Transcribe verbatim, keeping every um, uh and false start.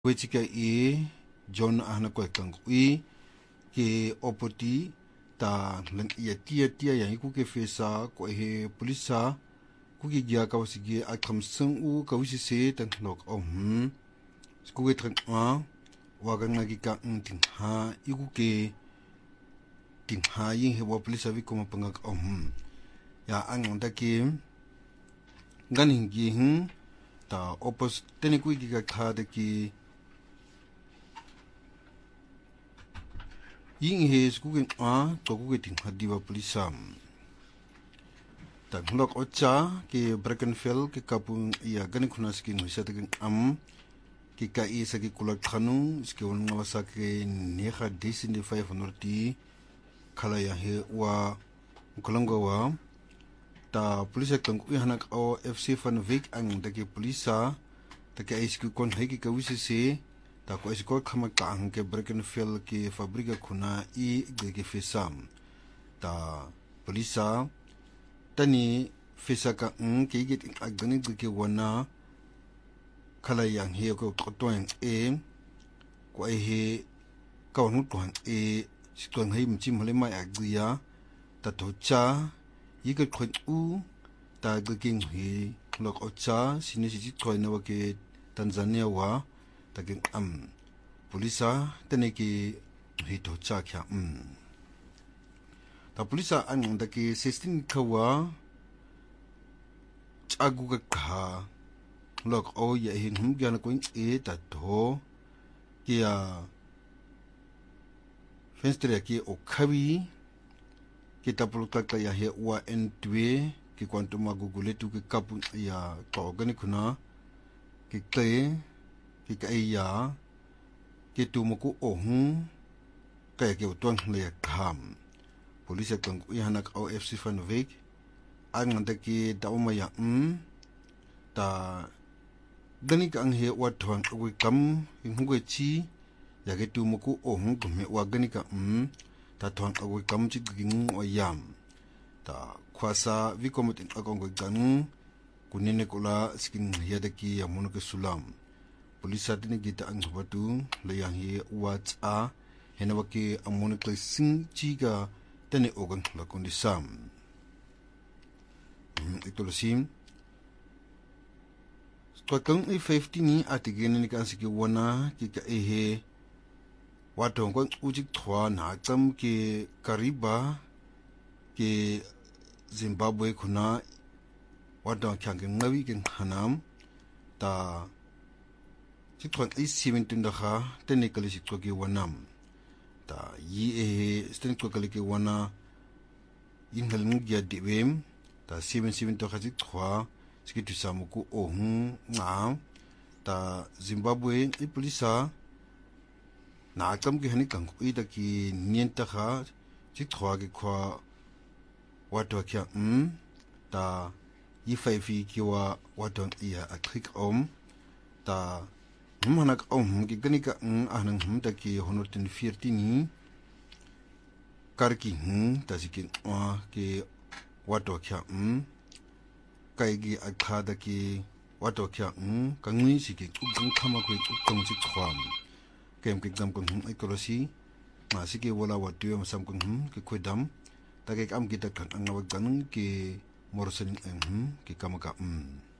Wechika e John ahna kwa kangui ke opoti ta lang ia tia tia yang iku ke fesa ko he polisa ku ki gia ka wasige a khamsang u ka wisi se tan nok om ku ke tran a wa ga nga ki ka ting ha iku ke ting ha yin he wa polisa vi ko mapanga om ya ang da ke ganin gi hin ta opos tene ku ki ka kha de ki yin he skugen a to ku ting hadiwa polisam ta glok ocha ke Brackenfell ke kapung ia gani khuna skin hisa te am ke ka isa ke kulak khanu ske on ngawasa ke neha desin de five hundred ti khala ya he wa kolongo wa ta polisa kang u hanak o F C van Wyk ang de ke polisa ta ke is ku kon he ke ka wisi se ta ko is ko khama ka ang ke Brackenfell ke fabrika khuna i de ke fesam ta polisa tani fesa ka ng ke git agani de ke wana khala yang he ko toeng e ko he ka nu toeng e sikon he mchim hole mai agya ta tocha yi ke khon u ta de king he lok ocha sinisi ji toina wa ke Tanzania wa takin am polisa tene ki hito cha kya um ta polisa an da ki sixteen kawa chagu ka kha lok o ye hin hum gyan ko e ta tho kia fenstre ki o khawi ki ta pulka ka ya he wa en twe ki kwanto magugule tu ki kapu ya to gani kuna ki kle ki ka ya ki tu muku ohun ka ke utong le kham police kang uyanak o F C van Wyk ang da ki dauma ya um ta dani kang he wa thong wi kam hingu chi ya ke tu muku ohun gume wa gani ka um ta thong wi kam chi ging o yam ta khwasa vi komutin akong gan kunene kula skin ya da ki ya munu ke sulam polisa tini gita ang batu layang hi wats a henawaki amone kle sing chiga tene ogang la kondisam ito lasim twakang i fifty ni atigene ni kan siki wana ki ka ehe wato ko ujik thwa na cham ke kariba ke Zimbabwe kuna wato kyang ngawi ken hanam ta sikon ai seventeen da kha technically sikko ke wanam ta yi e sten ko kale ke wana inhal ngya dibem ta seven seven to kha sik thwa sikitu samuku ohun nga ta Zimbabwe i polisa na kam ke hani kang i da ki nien ta kha sik thwa ke khwa wato kya um ta yi five ki wa wato ia a click om ta Manak om ki ganika ng anang hum ta ki one hundred forty ni karki hum ta sikin wa ki wato kya um kai gi akha da ki wato kya um kangni siki ukang khama ko ukang si khwam kem ki gam kong hum ekolosi ma siki wala watu am sam kong hum ki khwedam ta ke am ki ta kan ang wa ganung ki morsen hum ki kamaka um